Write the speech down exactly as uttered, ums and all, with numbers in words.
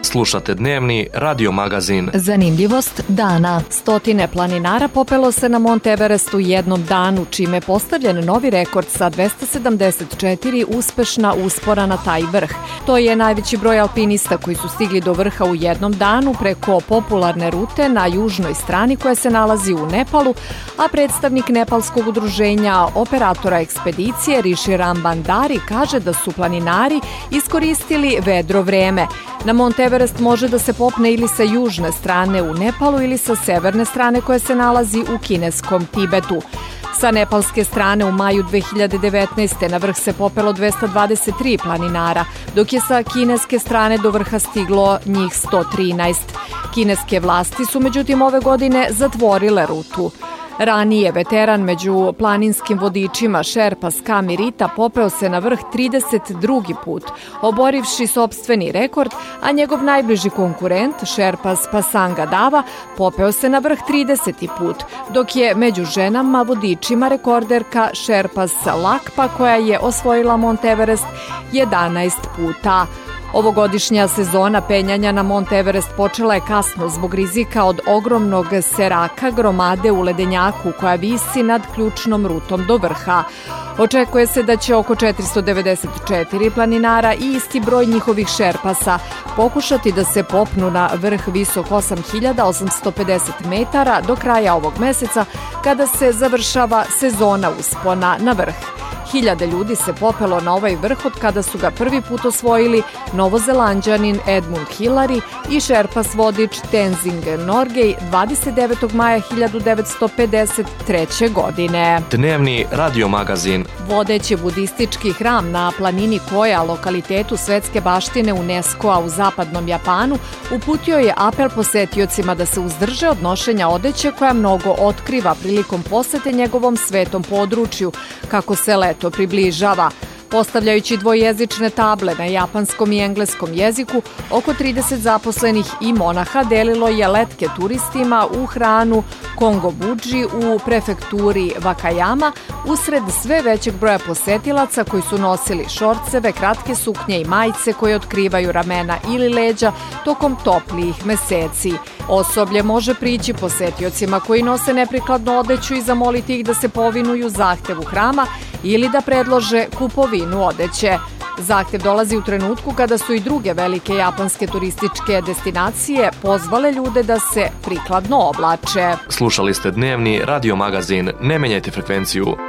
Slušate dnevni radio magazin. Zanimljivost dana. Stotine planinara popelo se na Mont Everest u jednom danu, čime je postavljen novi rekord sa dvesta sedamdeset četiri uspešna uspora na taj vrh. To je najveći broj alpinista koji su stigli do vrha u jednom danu preko popularne rute na južnoj strani koja se nalazi u Nepalu, a predstavnik nepalskog udruženja operatora ekspedicije Rishi Rambandari kaže da su planinari iskoristili vedro vreme. Na Mont Everest može da se popne ili sa južne strane u Nepalu ili sa severne strane koja se nalazi u kineskom Tibetu. Sa nepalske strane u maju dve hiljade devetnaeste. na vrh se popelo dvesta dvadeset tri planinara, dok je sa kineske strane do vrha stiglo njih sto trinaest. Kineske vlasti su međutim ove godine zatvorile rutu. Ranije veteran među planinskim vodičima Sherpa Skami Rita popeo se na vrh trideset drugi put, oborivši sopstveni rekord, a njegov najbliži konkurent Sherpa Pasanga Dava popeo se na vrh trideseti put, dok je među ženama vodičima rekorderka Sherpa Lakpa koja je osvojila Mont Everest jedanaest puta. Ovogodišnja sezona penjanja na Mont Everest počela je kasno zbog rizika od ogromnog seraka gromade u ledenjaku koja visi nad ključnom rutom do vrha. Očekuje se da će oko četiristo devedeset četiri planinara i isti broj njihovih šerpasa pokušati da se popnu na vrh visok osam hiljada osamsto pedeset metara do kraja ovog meseca kada se završava sezona uspona na vrh. Hiljade ljudi se popelo na ovaj vrh od kada su ga prvi put osvojili Novozelanđanin Edmund Hillary i šerpas vodič Tenzing Norgay dvadeset devetog maja hiljadu devetsto pedeset treće. godine. Dnevni radio magazin. Vodeći budistički hram na planini Koja, lokalitetu svetske baštine UNESCO-a u zapadnom Japanu, uputio je apel posetiocima da se uzdrže od nošenja odeće koja mnogo otkriva prilikom posete njegovom svetom području, kako se leto približava. Postavljajući dvojezične table na japanskom i engleskom jeziku, oko trideset zaposlenih i monaha delilo je letke turistima u hranu Kongobuji u prefekturi Wakayama usred sve većeg broja posetilaca koji su nosili šorceve, kratke suknje i majice koje otkrivaju ramena ili leđa tokom toplijih meseci. Osoblje može prići posetiocima koji nose neprikladnu odeću i zamoliti ih da se povinuju zahtevu hrama ili da predlože kupovinu odeće. Zahtev dolazi u trenutku kada su i druge velike japanske turističke destinacije pozvale ljude da se prikladno oblače. Slušali ste dnevni radio magazin. Ne menjajte frekvenciju.